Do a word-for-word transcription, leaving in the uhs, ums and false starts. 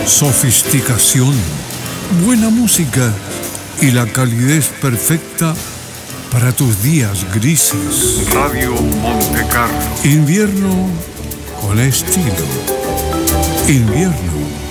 Sofisticación, buena música y la calidez perfecta para tus días grises. Radio Montecarlo. Invierno con estilo. Invierno